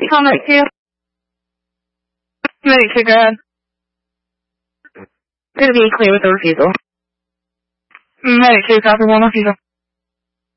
Medic 2. Medic 2, go ahead. Gonna be clear with the refusal. Medic 2, copy 1 refusal.